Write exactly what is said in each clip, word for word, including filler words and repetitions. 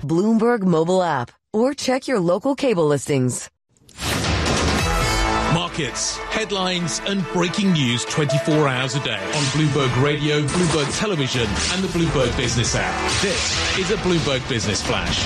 Bloomberg mobile app or check your local cable listings. Markets, headlines and breaking news twenty-four hours a day on Bloomberg Radio, Bloomberg Television and the Bloomberg Business app. This is a Bloomberg Business Flash.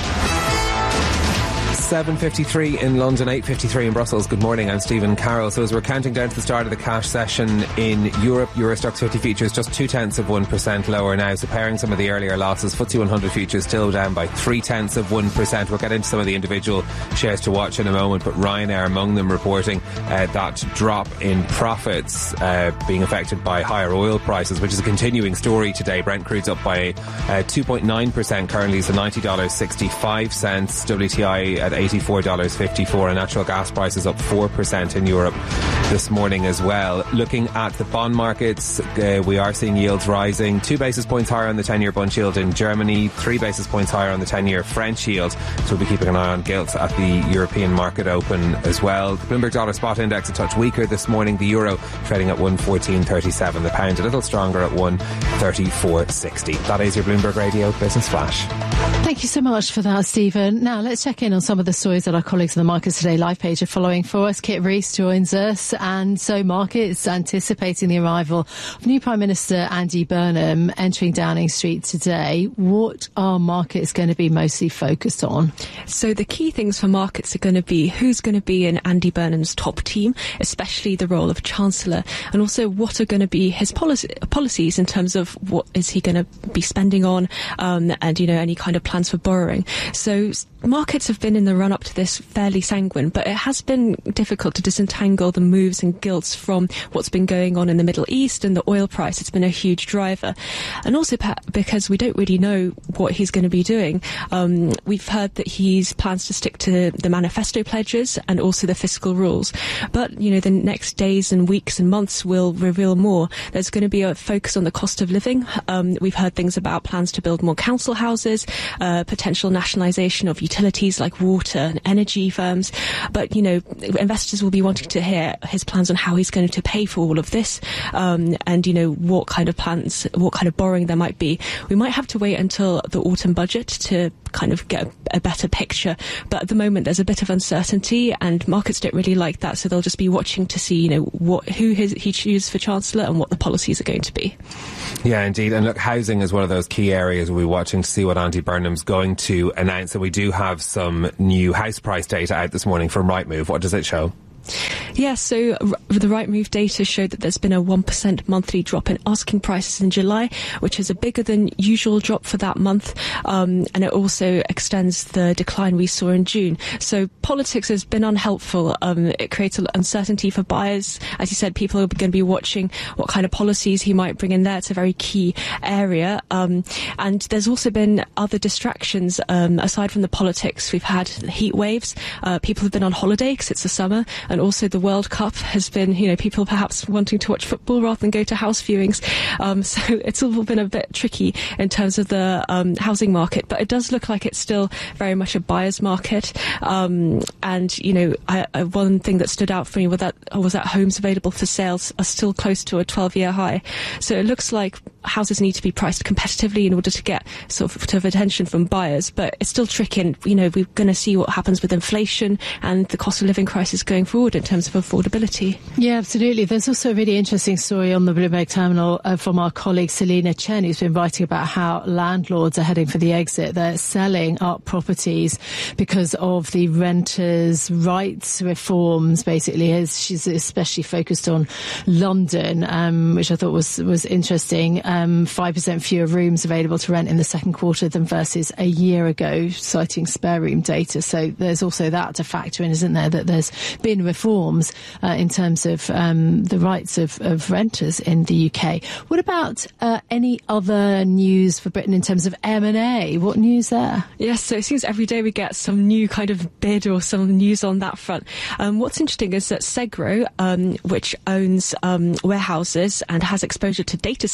seven fifty-three in London, eight fifty-three in Brussels. Good morning, I'm Stephen Carroll. So as we're counting down to the start of the cash session in Europe, Euro Stoxx fifty futures just two tenths of one percent lower now. So pairing some of the earlier losses, F T S E one hundred futures still down by three tenths of one percent. We'll get into some of the individual shares to watch in a moment, but Ryanair among them reporting uh, that drop in profits uh, being affected by higher oil prices, which is a continuing story today. Brent crude's up by uh, two point nine percent currently, so ninety dollars and sixty-five cents. W T I at eighty-four dollars and fifty-four, and natural gas prices up four percent in Europe this morning as well. Looking at the bond markets, uh, we are seeing yields rising. Two basis points higher on the ten-year Bund yield in Germany, three basis points higher on the ten-year French yield. So we'll be keeping an eye on gilts at the European market open as well. The Bloomberg Dollar Spot Index a touch weaker this morning. The euro trading at one fourteen thirty-seven. The pound a little stronger at one thirty-four sixty. That is your Bloomberg Radio Business Flash. Thank you so much for that, Stephen. Now let's check in on some of the stories that our colleagues in the Markets Today live page are following for us. Kit Rees joins us, and so markets anticipating the arrival of new Prime Minister Andy Burnham entering Downing Street today. What are markets going to be mostly focused on? So the key things for markets are going to be who's going to be in Andy Burnham's top team, especially the role of Chancellor, and also what are going to be his policy, policies in terms of what is he going to be spending on, um, and, you know, any kind of plans for borrowing. So markets have been in the run-up to this fairly sanguine, but it has been difficult to disentangle the moves and gilts from what's been going on in the Middle East and the oil price. It's been a huge driver. And also because we don't really know what he's going to be doing. Um, we've heard that he plans to stick to the manifesto pledges and also the fiscal rules. But, you know, the next days and weeks and months will reveal more. There's going to be a focus on the cost of living. Um, we've heard things about plans to build more council houses, uh, potential nationalisation of utilities like water and energy firms. But, you know, investors will be wanting to hear his plans on how he's going to pay for all of this, um, and, you know, what kind of plans, what kind of borrowing there might be. We might have to wait until the autumn budget to kind of get a, a better picture. But at the moment, there's a bit of uncertainty, and markets don't really like that. So they'll just be watching to see, you know, what who his, he chooses for Chancellor and what the policies are going to be. Yeah, indeed. And look, housing is one of those key areas we'll be watching to see what Andy Burnham's going to announce. And we do have some new house price data out this morning from Rightmove. What does it show? Yeah, so r- the Rightmove data showed that there's been a one percent monthly drop in asking prices in July, which is a bigger than usual drop for that month. Um, and it also extends the decline we saw in June. So politics has been unhelpful. Um, it creates uncertainty for buyers. As you said, people are going to be watching what kind of policies he might bring in there. It's a very key area. Um, and there's also been other distractions. Um, aside from the politics, we've had heat waves. Uh, people have been on holiday because it's the summer. And also the World Cup has been, you know, people perhaps wanting to watch football rather than go to house viewings. Um, so it's all been a bit tricky in terms of the um, housing market. But it does look like it's still very much a buyer's market. Um, and, you know, I, I, one thing that stood out for me was that, was that homes available for sales are still close to a twelve-year high. So it looks like houses need to be priced competitively in order to get sort of, sort of attention from buyers. But it's still tricky. And, you know, we're going to see what happens with inflation and the cost of living crisis going forward in terms of affordability. Yeah, absolutely. There's also a really interesting story on the Bloomberg terminal uh, from our colleague Selina Chen, who's been writing about how landlords are heading for the exit. They're selling up properties because of the renters' rights reforms, basically. As she's especially focused on London, um, which I thought was, was interesting. Um, five percent fewer rooms available to rent in the second quarter than versus a year ago, citing spare room data. So there's also that to factor in, isn't there, that there's been reforms uh, in terms of um, the rights of, of renters in the U K. What about uh, any other news for Britain in terms of M and A? What news there? Yes, so it seems every day we get some new kind of bid or some news on that front. Um, what's interesting is that Segro, um, which owns um, warehouses and has exposure to data centres, which is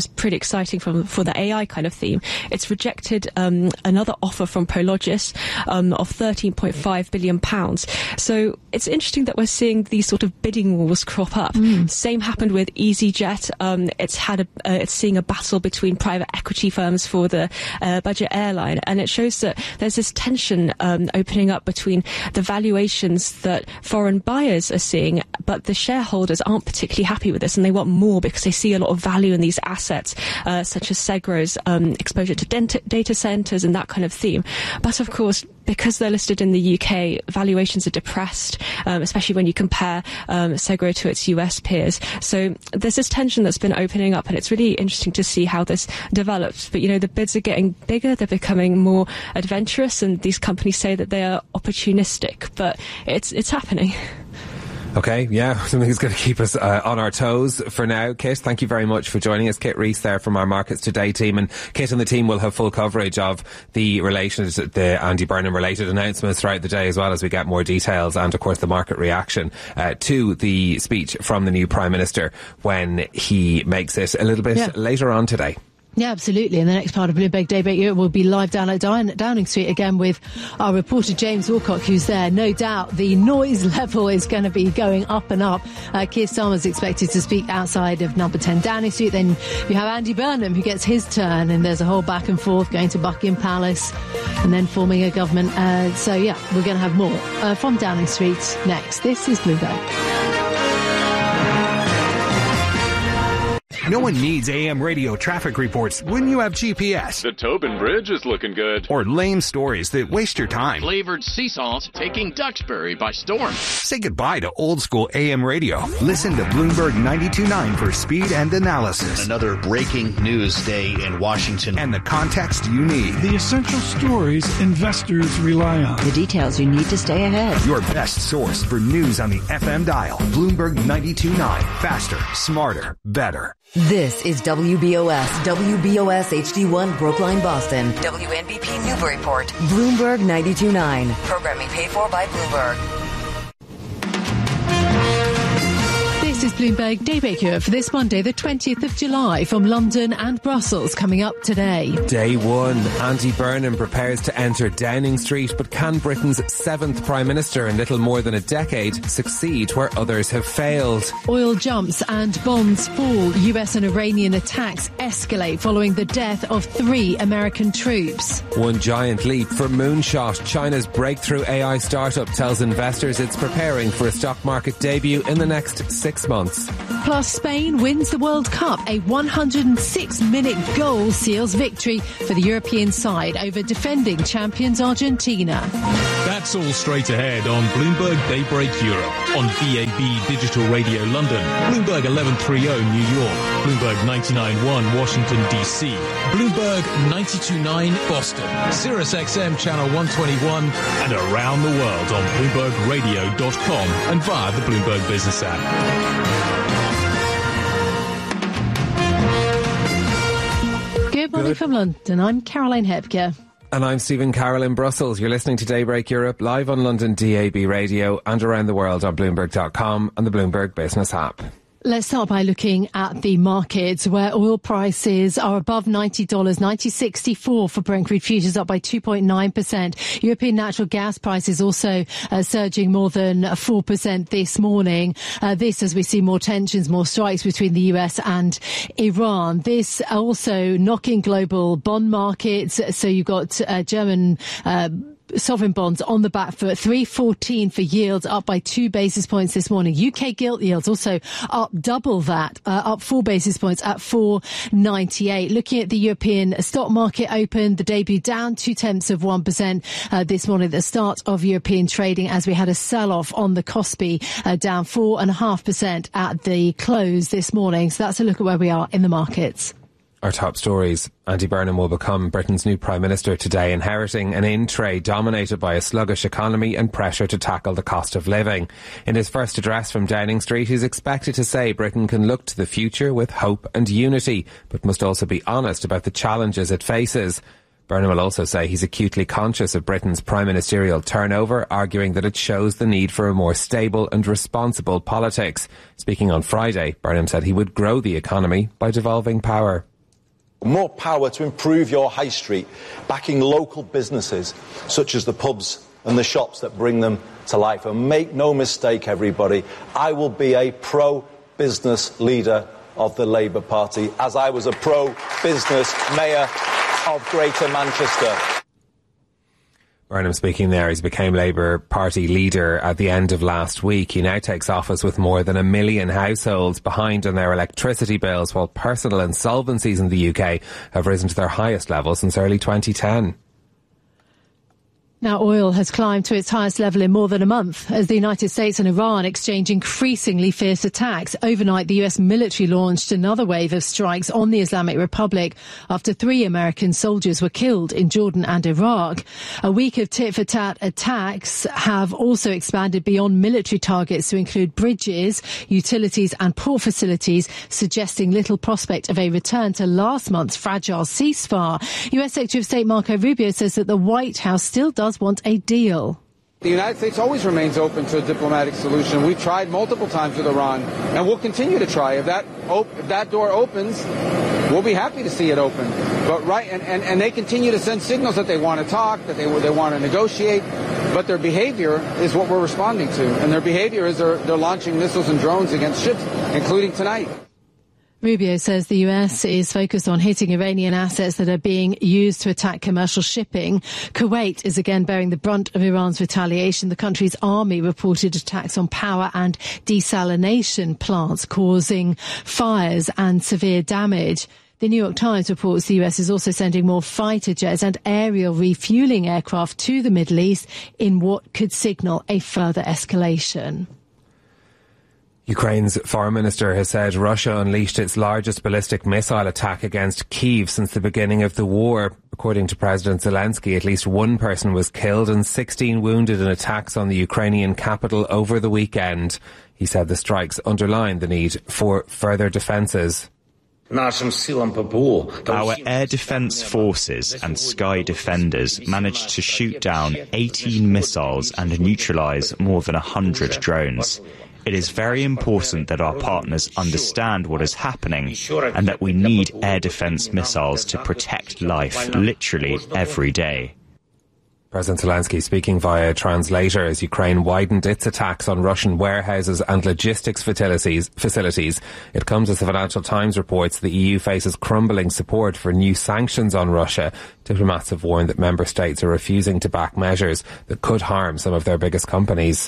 is pretty exciting from, for the A I kind of theme. It's rejected um, another offer from Prologis um, of thirteen point five billion pounds. So it's interesting that we're seeing these sort of bidding wars crop up. Mm. Same happened with EasyJet. Um, it's had a, uh, it's seeing a battle between private equity firms for the uh, budget airline, and it shows that there's this tension um, opening up between the valuations that foreign buyers are seeing, but the shareholders aren't particularly happy with this, and they want more because they see a lot of value in these assets, uh, such as Segro's um, exposure to dent- data centres and that kind of theme. But of course, because they're listed in the U K, valuations are depressed, um, especially when you compare um, Segro to its U S peers. So there's this tension that's been opening up, and it's really interesting to see how this develops. But, you know, the bids are getting bigger, they're becoming more adventurous, and these companies say that they are opportunistic, but it's it's happening. Okay, yeah, something that's going to keep us uh, on our toes for now. Kit, thank you very much for joining us. Kit Rees there from our Markets Today team, and Kit and the team will have full coverage of the related, the Andy Burnham related announcements throughout the day, as well as we get more details and, of course, the market reaction uh, to the speech from the new Prime Minister when he makes it a little bit yeah. later on today. Yeah, absolutely. In the next part of Bloomberg Daybreak Europe, we'll be live down at Downing Street again with our reporter James Wilcock, who's there. No doubt the noise level is going to be going up and up. Uh, Keir Starmer's expected to speak outside of number ten Downing Street. Then you have Andy Burnham, who gets his turn, and there's a whole back and forth going to Buckingham Palace and then forming a government. Uh, so, yeah, we're going to have more uh, from Downing Street next. This is Bloomberg. No one needs A M radio traffic reports when you have G P S. The Tobin Bridge is looking good. Or lame stories that waste your time. Flavored sea salt taking Duxbury by storm. Say goodbye to old school A M radio. Listen to Bloomberg ninety-two point nine for speed and analysis. Another breaking news day in Washington. And the context you need. The essential stories investors rely on. The details you need to stay ahead. Your best source for news on the F M dial. Bloomberg ninety-two point nine. Faster, smarter, better. This is W B O S, W B O S H D one Brookline, Boston, W N B P Newburyport, Bloomberg ninety-two point nine. Programming paid for by Bloomberg. This is Bloomberg Daybreak Europe for this Monday, the twentieth of July, from London and Brussels, coming up today. Day one, Andy Burnham prepares to enter Downing Street, but can Britain's seventh Prime Minister in little more than a decade succeed where others have failed? Oil jumps and bonds fall. U S and Iranian attacks escalate following the death of three American troops. One giant leap for Moonshot. China's breakthrough A I startup tells investors it's preparing for a stock market debut in the next six months. Plus, Spain wins the World Cup. A one hundred six minute goal seals victory for the European side over defending champions Argentina. That's all straight ahead on Bloomberg Daybreak Europe, on B A B Digital Radio London, Bloomberg eleven thirty New York, Bloomberg ninety-nine point one Washington D C, Bloomberg ninety-two point nine Boston, Sirius X M Channel one twenty-one, and around the world on Bloomberg Radio dot com and via the Bloomberg Business app. Good morning Good. From London. I'm Caroline Hepker. And I'm Stephen Carroll in Brussels. You're listening to Daybreak Europe live on London D A B Radio and around the world on Bloomberg dot com and the Bloomberg Business app. Let's start by looking at the markets, where oil prices are above ninety dollars, ninety sixty-four for Brent crude futures, up by two point nine percent. European natural gas prices also uh, surging more than four percent this morning. Uh, this as we see more tensions, more strikes between the U S and Iran. This also knocking global bond markets. So you've got uh, German uh, sovereign bonds on the back foot, three fourteen for yields, up by two basis points this morning. U K gilt yields also up double that, uh, up four basis points at four ninety-eight. Looking at the European stock market open, the debut down two tenths of one percent uh, this morning at the start of European trading, as we had a sell-off on the Kospi, uh, down four and a half percent at the close this morning. So that's a look at where we are in the markets. Our top stories. Andy Burnham will become Britain's new Prime Minister today, inheriting an in-trade dominated by a sluggish economy and pressure to tackle the cost of living. In his first address from Downing Street, he's expected to say Britain can look to the future with hope and unity, but must also be honest about the challenges it faces. Burnham will also say he's acutely conscious of Britain's prime ministerial turnover, arguing that it shows the need for a more stable and responsible politics. Speaking on Friday, Burnham said he would grow the economy by devolving power. More power to improve your high street, backing local businesses such as the pubs and the shops that bring them to life. And make no mistake, everybody, I will be a pro-business leader of the Labour Party, as I was a pro-business mayor of Greater Manchester. Burnham speaking there. He became Labour Party leader at the end of last week. He now takes office with more than a million households behind on their electricity bills, while personal insolvencies in the U K have risen to their highest level since early twenty ten. Now oil has climbed to its highest level in more than a month as the United States and Iran exchange increasingly fierce attacks. Overnight, the U S military launched another wave of strikes on the Islamic Republic after three American soldiers were killed in Jordan and Iraq. A week of tit-for-tat attacks have also expanded beyond military targets to include bridges, utilities and port facilities, suggesting little prospect of a return to last month's fragile ceasefire. U S Secretary of State Marco Rubio says that the White House still does want a deal. The United States always remains open to a diplomatic solution. We've tried multiple times with Iran, and we'll continue to try. If that op- if that door opens, we'll be happy to see it open. But right, and, and, and they continue to send signals that they want to talk, that they they want to negotiate, but their behavior is what we're responding to, and their behavior is they're, they're launching missiles and drones against ships, including tonight. Rubio says the U S is focused on hitting Iranian assets that are being used to attack commercial shipping. Kuwait is again bearing the brunt of Iran's retaliation. The country's army reported attacks on power and desalination plants, causing fires and severe damage. The New York Times reports the U S is also sending more fighter jets and aerial refuelling aircraft to the Middle East in what could signal a further escalation. Ukraine's foreign minister has said Russia unleashed its largest ballistic missile attack against Kyiv since the beginning of the war. According to President Zelensky, at least one person was killed and sixteen wounded in attacks on the Ukrainian capital over the weekend. He said the strikes underline the need for further defences. Our air defence forces and sky defenders managed to shoot down eighteen missiles and neutralise more than one hundred drones. It is very important that our partners understand what is happening and that we need air defence missiles to protect life literally every day. President Zelensky speaking via translator as Ukraine widened its attacks on Russian warehouses and logistics facilities. facilities. It comes as the Financial Times reports the E U faces crumbling support for new sanctions on Russia. Diplomats have warned that member states are refusing to back measures that could harm some of their biggest companies.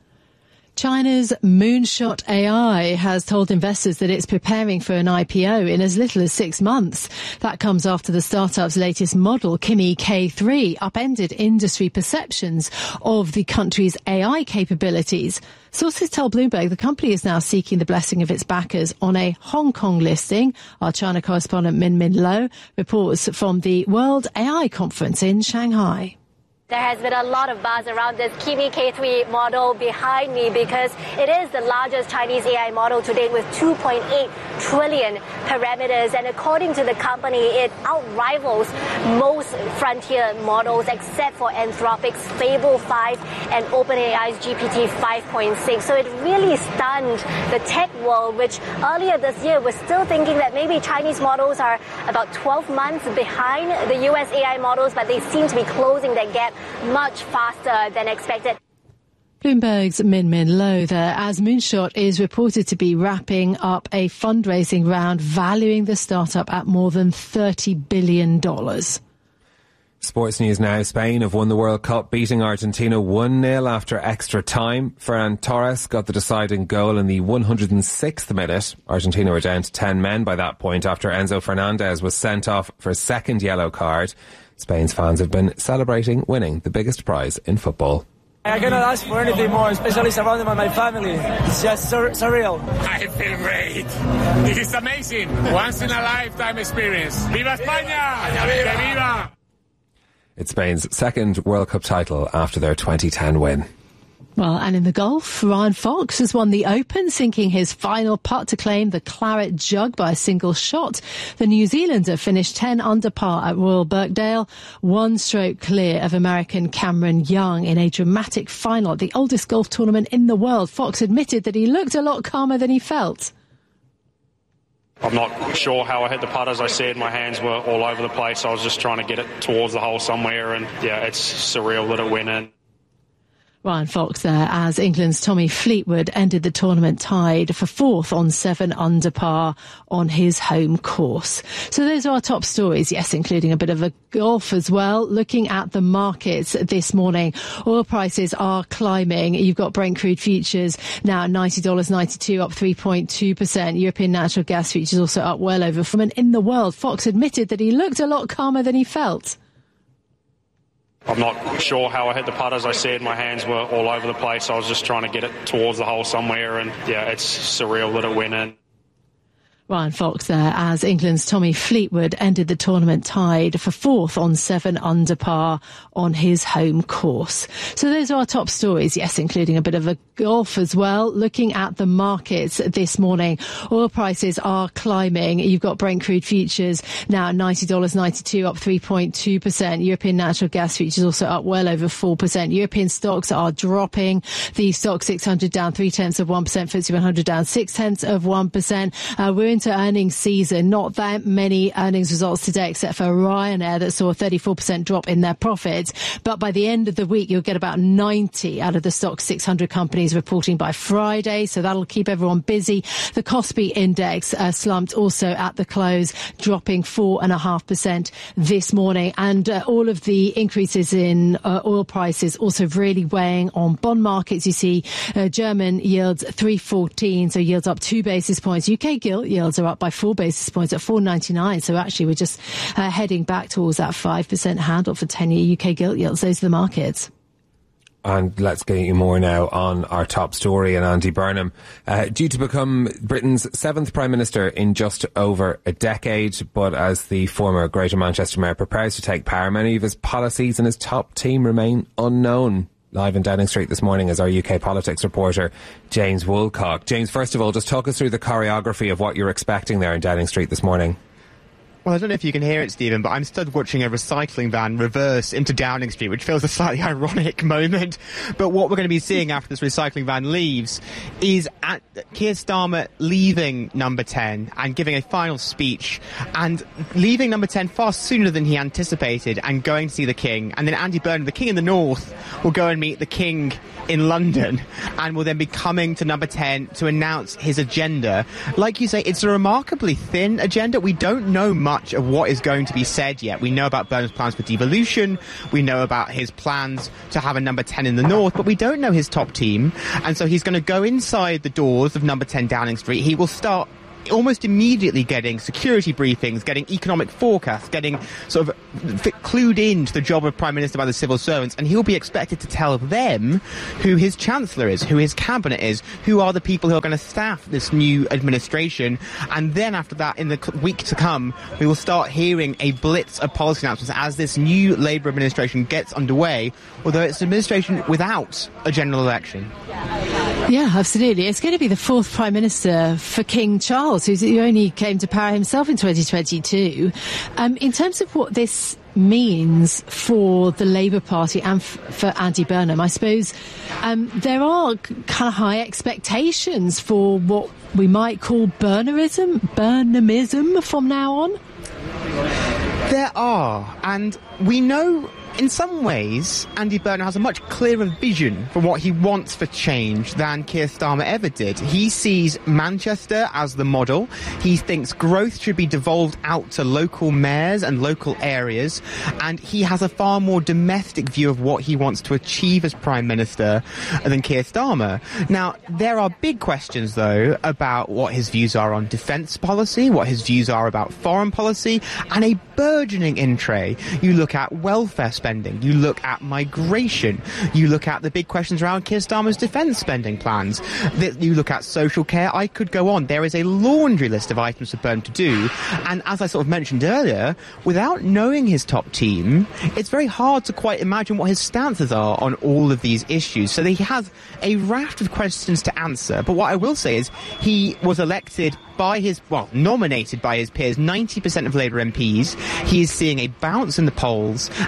China's Moonshot A I has told investors that it's preparing for an I P O in as little as six months. That comes after the startup's latest model, Kimi K three, upended industry perceptions of the country's A I capabilities. Sources tell Bloomberg the company is now seeking the blessing of its backers on a Hong Kong listing. Our China correspondent Min Min Lo reports from the World A I Conference in Shanghai. There has been a lot of buzz around this Kimi K three model behind me because it is the largest Chinese A I model to date with two point eight trillion parameters. And according to the company, it outrivals most frontier models except for Anthropic's Fable five and OpenAI's G P T five point six. So it really stunned the tech world, which earlier this year was still thinking that maybe Chinese models are about twelve months behind the U S A I models, but they seem to be closing that gap much faster than expected. Bloomberg's Min Min Lo there, as Moonshot is reported to be wrapping up a fundraising round valuing the startup at more than thirty billion dollars. Sports news now. Spain have won the World Cup, beating Argentina one nil after extra time. Ferran Torres got the deciding goal in the one hundred sixth minute. Argentina were down to ten men by that point after Enzo Fernandez was sent off for a second yellow card. Spain's fans have been celebrating winning the biggest prize in football. I cannot ask for anything more, especially surrounded by my family. It's just sur- surreal. I feel great. This is amazing. Once in a lifetime experience. Viva España! Que viva! It's Spain's second World Cup title after their twenty ten win. Well, and in the golf, Ryan Fox has won the Open, sinking his final putt to claim the claret jug by a single shot. The New Zealander finished ten under par at Royal Birkdale, one stroke clear of American Cameron Young in a dramatic final at the oldest golf tournament in the world. Fox admitted that he looked a lot calmer than he felt. I'm not sure how I hit the putt. As I said, my hands were all over the place. I was just trying to get it towards the hole somewhere, and yeah, it's surreal that it went in. Ryan Fox there as England's Tommy Fleetwood ended the tournament tied for fourth on seven under par on his home course. So those are our top stories, yes, including a bit of a golf as well. Looking at the markets this morning, oil prices are climbing. You've got Brent crude futures now at ninety dollars ninety-two, up three point two percent. European natural gas futures also up well over. From an in the world, Fox admitted that he looked a lot calmer than he felt. I'm not sure how I hit the putt. As I said, my hands were all over the place. I was just trying to get it towards the hole somewhere, and yeah, it's surreal that it went in. Ryan Fox there as England's Tommy Fleetwood ended the tournament tied for fourth on seven under par on his home course. So those are our top stories, yes, including a bit of a golf as well. Looking at the markets this morning, oil prices are climbing. You've got Brent crude futures now at ninety dollars ninety-two, up three point two percent. European natural gas futures also up well over four percent. European stocks are dropping. The stock six hundred down three tenths of one percent. F T S E one hundred down six tenths of one percent. Uh, we're into earnings season. Not that many earnings results today, except for Ryanair that saw a thirty-four percent drop in their profits. But by the end of the week, you'll get about ninety out of the stock six hundred companies reporting by Friday. So that'll keep everyone busy. The Kospi index uh, slumped also at the close, dropping four and a half percent this morning. And uh, all of the increases in uh, oil prices also really weighing on bond markets. You see uh, German yields three fourteen, so yields up two basis points. U K gilt yields are up by four basis points at four ninety-nine. So actually we're just uh, heading back towards that five percent handle for ten-year U K gilt yields. Those are the markets. And let's get you more now on our top story. And Andy Burnham, uh, due to become Britain's seventh Prime Minister in just over a decade, but as the former Greater Manchester Mayor prepares to take power, many of his policies and his top team remain unknown. Live in Downing Street this morning is our U K politics reporter, James Woolcock. James, first of all, just talk us through the choreography of what you're expecting there in Downing Street this morning. Well, I don't know if you can hear it, Stephen, but I'm stood watching a recycling van reverse into Downing Street, which feels a slightly ironic moment. But what we're going to be seeing after this recycling van leaves is at Keir Starmer leaving Number ten and giving a final speech, and leaving Number ten far sooner than he anticipated and going to see the King. And then Andy Burnham, the King in the North, will go and meet the King in London and will then be coming to Number ten to announce his agenda. Like you say, it's a remarkably thin agenda. We don't know much of what is going to be said yet. We know about Burnham's plans for devolution, we know about his plans to have a Number ten in the North, but we don't know his top team. And so he's going to go inside the doors of Number ten Downing Street. He will start almost immediately getting security briefings, getting economic forecasts, getting sort of clued into the job of Prime Minister by the civil servants, and he'll be expected to tell them who his Chancellor is, who his cabinet is, who are the people who are going to staff this new administration. And then after that, in the week to come, we will start hearing a blitz of policy announcements as this new Labour administration gets underway, although it's an administration without a general election. Yeah, absolutely. It's going to be the fourth Prime Minister for King Charles, who only came to power himself in twenty twenty-two. Um, in terms of what this means for the Labour Party and f- for Andy Burnham, I suppose um, there are kind of high expectations for what we might call Burnhamism, Burnhamism from now on. There are, and we know in some ways Andy Burnham has a much clearer vision for what he wants for change than Keir Starmer ever did. He sees Manchester as the model. He thinks growth should be devolved out to local mayors and local areas, and he has a far more domestic view of what he wants to achieve as Prime Minister than Keir Starmer. Now, there are big questions, though, about what his views are on defence policy, what his views are about foreign policy, and a burgeoning in tray. You look at welfare spending, you look at migration, you look at the big questions around Keir Starmer's defence spending plans, you look at social care. I could go on. There is a laundry list of items for Burnham to do, and as I sort of mentioned earlier, without knowing his top team, it's very hard to quite imagine what his stances are on all of these issues. So he has a raft of questions to answer, but what I will say is he was elected by his, well, nominated by his peers, ninety percent of Labour M Ps. He is seeing a bounce in the polls, and he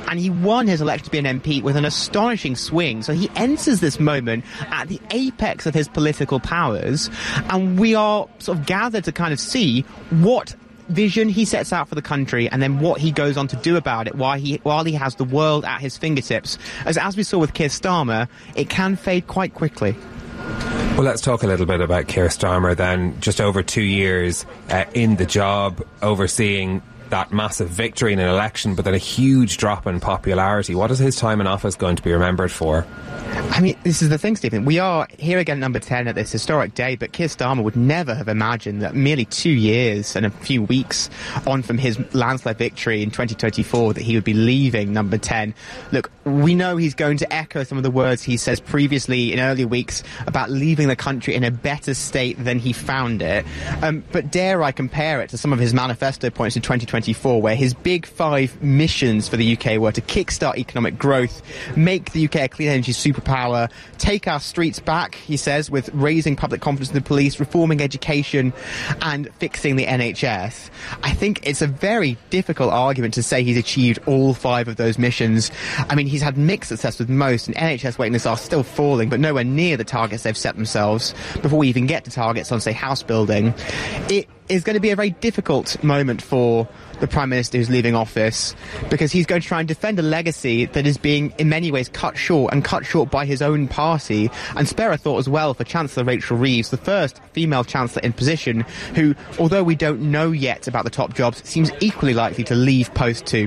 won his election to be an M P with an astonishing swing. So he enters this moment at the apex of his political powers, and we are sort of gathered to kind of see what vision he sets out for the country and then what he goes on to do about it while he while he has the world at his fingertips. As as we saw with Keir Starmer, it can fade quite quickly. Well, let's talk a little bit about Keir Starmer then. Just over two years uh, in the job, overseeing that massive victory in an election, but then a huge drop in popularity. What is his time in office going to be remembered for? I mean, this is the thing, Stephen. We are here again, number ten, at this historic day, but Keir Starmer would never have imagined that merely two years and a few weeks on from his landslide victory in twenty twenty-four that he would be leaving number ten. Look, we know he's going to echo some of the words he says previously in earlier weeks about leaving the country in a better state than he found it. Um, but dare I compare it to some of his manifesto points in twenty twenty-four, where his big five missions for the U K were to kickstart economic growth, make the U K a clean energy superpower, take our streets back, he says, with raising public confidence in the police, reforming education, and fixing the N H S. I think it's a very difficult argument to say he's achieved all five of those missions. I mean, he's had mixed success with most, and N H S waiting lists are still falling, but nowhere near the targets they've set themselves before we even get to targets on, say, house building. It is going to be a very difficult moment for the Prime Minister who's leaving office, because he's going to try and defend a legacy that is being in many ways cut short, and cut short by his own party. And spare a thought as well for Chancellor Rachel Reeves, the first female Chancellor in position, who, although we don't know yet about the top jobs, seems equally likely to leave post too.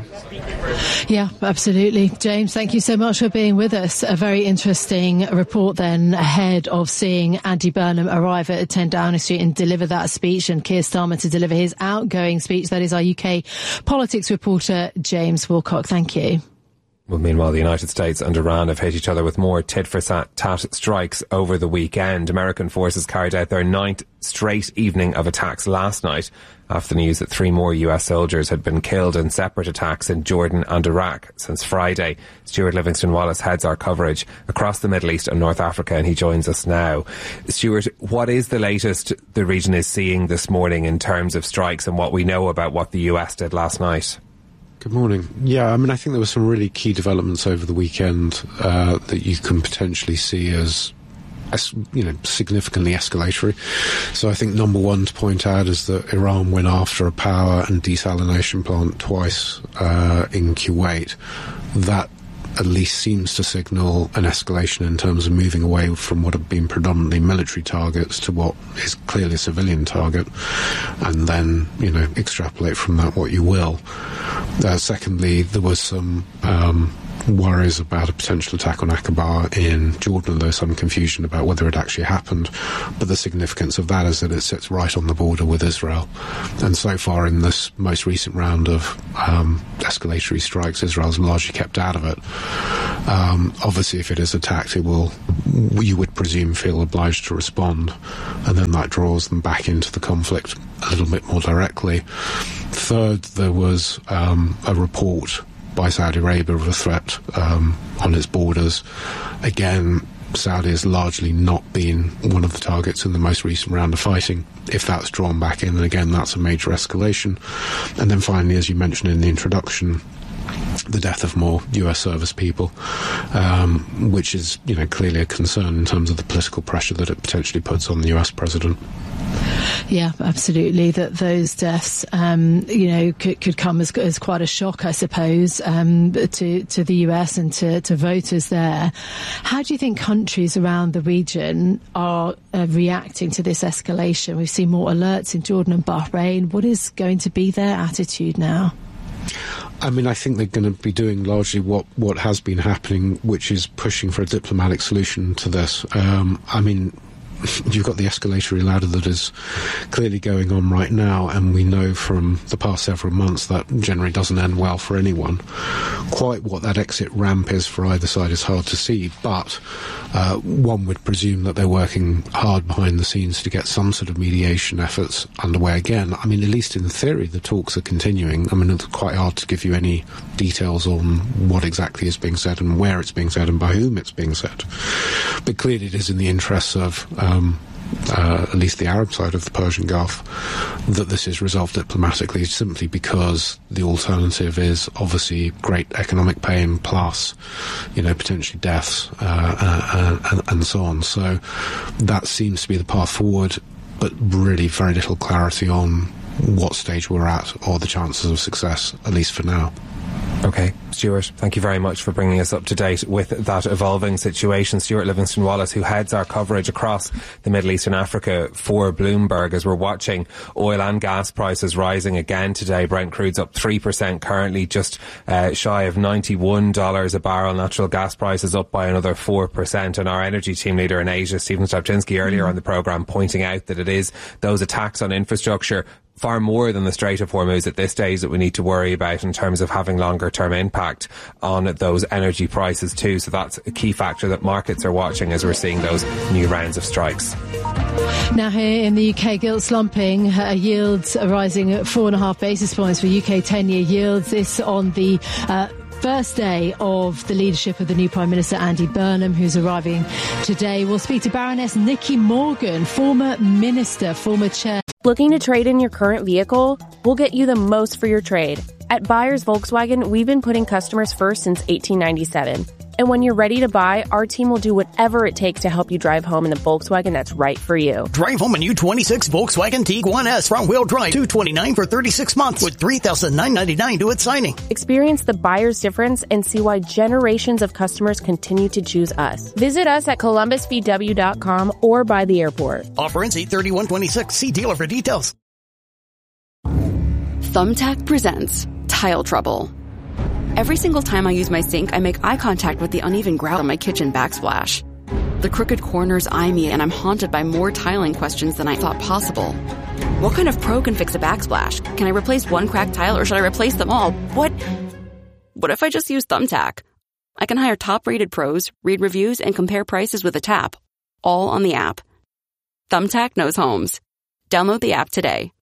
Yeah, absolutely. James, thank you so much for being with us. A very interesting report then ahead of seeing Andy Burnham arrive at ten Downing Street and deliver that speech, and Keir Starmer to deliver his outgoing speech. That is our U K politics reporter, James Wilcock. Thank you. Well, meanwhile, the United States and Iran have hit each other with more tit-for-tat strikes over the weekend. American forces carried out their ninth straight evening of attacks last night after the news that three more U S soldiers had been killed in separate attacks in Jordan and Iraq since Friday. Stuart Livingston-Wallace heads our coverage across the Middle East and North Africa, and he joins us now. Stuart, what is the latest the region is seeing this morning in terms of strikes and what we know about what the U S did last night? Good morning. Yeah, I mean, I think there were some really key developments over the weekend uh, that you can potentially see as, as, you know, significantly escalatory. So I think number one to point out is that Iran went after a power and desalination plant twice uh, in Kuwait. That at least seems to signal an escalation in terms of moving away from what have been predominantly military targets to what is clearly a civilian target, and then, you know, extrapolate from that what you will. Uh, secondly, there was some um, worries about a potential attack on Aqaba in Jordan. There was some confusion about whether it actually happened, but the significance of that is that it sits right on the border with Israel. And so far in this most recent round of um, escalatory strikes, Israel's largely kept out of it. Um, obviously, if it is attacked, it will, you would presume, feel obliged to respond, and then that draws them back into the conflict a little bit more directly. Third, there was um, a report by Saudi Arabia of a threat um, on its borders. Again, Saudi has largely not been one of the targets in the most recent round of fighting. If that's drawn back in, then again, that's a major escalation. And then finally, as you mentioned in the introduction, the death of more U S service people, um, which is, you know, clearly a concern in terms of the political pressure that it potentially puts on the U S president. Yeah, absolutely. That those deaths, um, you know, could, could come as, as quite a shock, I suppose, um, to to the U S and to, to voters there. How do you think countries around the region are uh, reacting to this escalation? We've seen more alerts in Jordan and Bahrain. What is going to be their attitude now? I mean, I think they're going to be doing largely what, what has been happening, which is pushing for a diplomatic solution to this. Um, I mean, you've got the escalatory ladder that is clearly going on right now, and we know from the past several months that generally doesn't end well for anyone. Quite what that exit ramp is for either side is hard to see, but uh, one would presume that they're working hard behind the scenes to get some sort of mediation efforts underway again. I mean, at least in theory, the talks are continuing. I mean, it's quite hard to give you any details on what exactly is being said and where it's being said and by whom it's being said. But clearly it is in the interests of um, uh, at least the Arab side of the Persian Gulf, that this is resolved diplomatically, simply because the alternative is obviously great economic pain plus, you know, potentially deaths uh, uh, and, and so on. So that seems to be the path forward, but really very little clarity on what stage we're at or the chances of success, at least for now. Okay, Stuart, thank you very much for bringing us up to date with that evolving situation. Stuart Livingston-Wallace, who heads our coverage across the Middle East and Africa for Bloomberg, as we're watching oil and gas prices rising again today. Brent crude's up three percent currently, just uh, shy of ninety-one dollars a barrel. Natural gas prices up by another four percent. And our energy team leader in Asia, Stephen Stropczynski, earlier mm. on the programme, pointing out that it is those attacks on infrastructure far more than the Strait of Hormuz at this stage that we need to worry about in terms of having longer term impact on those energy prices too. So that's a key factor that markets are watching as we're seeing those new rounds of strikes. Now here in the U K, gilt slumping, uh, yields are rising at four and a half basis points for U K ten-year yields. This on the uh, first day of the leadership of the new Prime Minister Andy Burnham, who's arriving today. We'll speak to Baroness Nicky Morgan, former minister, former chair. Looking to trade in your current vehicle? We'll get you the most for your trade. At Buyers Volkswagen, we've been putting customers first since eighteen ninety-seven. And when you're ready to buy, our team will do whatever it takes to help you drive home in the Volkswagen that's right for you. Drive home a new twenty-six Volkswagen Tiguan S front-wheel drive, two hundred twenty-nine dollars for thirty-six months with three thousand nine hundred ninety-nine dollars to its signing. Experience the buyer's difference and see why generations of customers continue to choose us. Visit us at columbus v w dot com or by the airport. Offer ends eight thirty-one twenty-six. See dealer for details. Thumbtack presents Tile Trouble. Every single time I use my sink, I make eye contact with the uneven grout on my kitchen backsplash. The crooked corners eye me, and I'm haunted by more tiling questions than I thought possible. What kind of pro can fix a backsplash? Can I replace one cracked tile, or should I replace them all? What? What if I just use Thumbtack? I can hire top-rated pros, read reviews, and compare prices with a tap, all on the app. Thumbtack knows homes. Download the app today.